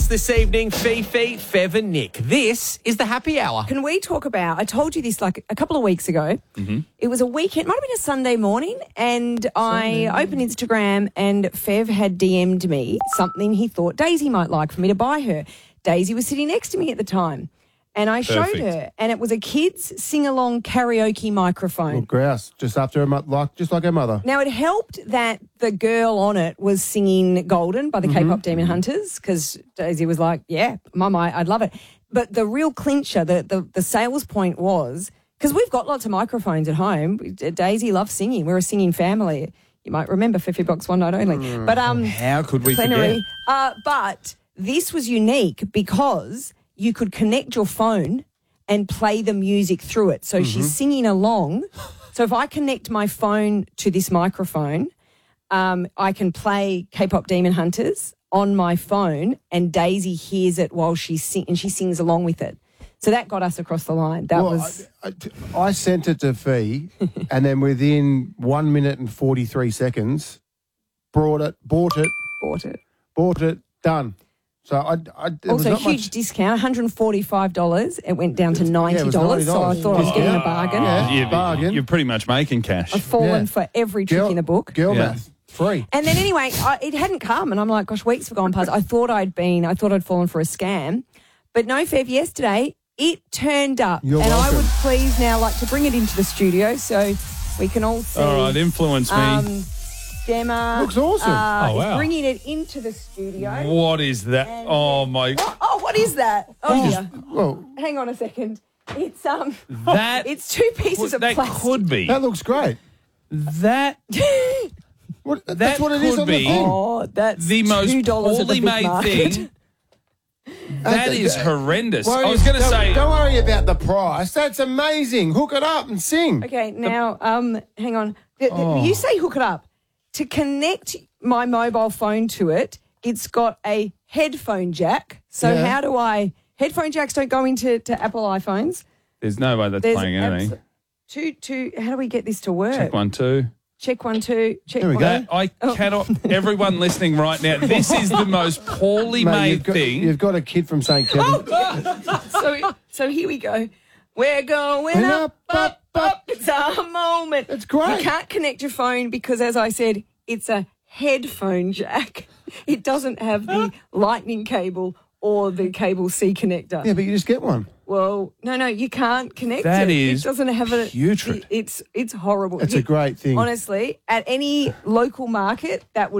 us this evening, Fifi, Fev and Nick. This is the Happy Hour. Can we talk about, I told you this like a couple of weeks ago. Mm-hmm. It was a weekend, might have been a Sunday morning, and I opened Instagram and Fev had DM'd me something he thought Daisy might like for me to buy her. Daisy was sitting next to me at the time. And I showed her, and it was a kids sing-along karaoke microphone. Little grouse, just after her, just like her mother. Now, it helped that the girl on it was singing Golden by the K-pop Demon Hunters, because Daisy was like, yeah, Mum, I'd love it. But the real clincher, the sales point was, because we've got lots of microphones at home. Daisy loves singing. We're a singing family. You might remember Fifi Box One Night Only. But how could we forget? But this was unique because you could connect your phone and play the music through it. So she's singing along. So if I connect my phone to this microphone, I can play K-pop Demon Hunters on my phone, and Daisy hears it while she sings along with it. So that got us across the line. I sent it to Fee, and then within 1 minute and 43 seconds, bought it, done. So also, huge discount, $145. It went down to $90. So I thought I was getting a bargain. Bargain. You're pretty much making cash. I've fallen for every trick in the book. Girl math, free. And then anyway, it hadn't come, and I'm like, gosh, weeks have gone past. I thought I'd fallen for a scam, but no, Fev. Yesterday it turned up, You're and welcome. I would please now like to bring it into the studio so we can all see. All right, influence me. Gemma Looks awesome. is bringing it into the studio. What is that? And Oh, my. Oh, what is that? Oh, dear. Well, Hang on a second. It's That, it's two pieces of that plastic. could be. that looks great. That That's what it is could on the be. thing. Oh, that's the most $2 at the poorly big made market. thing. That is horrendous. Worry- I was going to say. Don't worry about the price. That's amazing. Hook it up and sing. Okay, now, hang on. You say hook it up. To connect my mobile phone to it, it's got a headphone jack. So how do I... Headphone jacks don't go into Apple iPhones. There's no way that's playing anything. How do we get this to work? Check 1, 2. Check 1, 2. Check There we 1. go. That I cannot. Everyone listening right now, this is the most poorly made thing. You've got a kid from St. Kevin. So here we go. We're going up. It's our moment. It's great. You can't connect your phone because, as I said, it's a headphone jack. It doesn't have the lightning cable or the cable C connector. Yeah, but you just get one. Well, no, you can't connect That it. is It doesn't have a... putrid. It's horrible. It's a great thing. Honestly, at any local market, that would